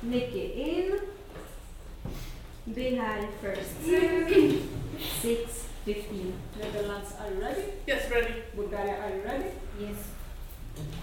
Nikki in. Behind first serve. 6-15. Netherlands, are you ready? Yes, ready. Bulgaria, are you ready? Yes.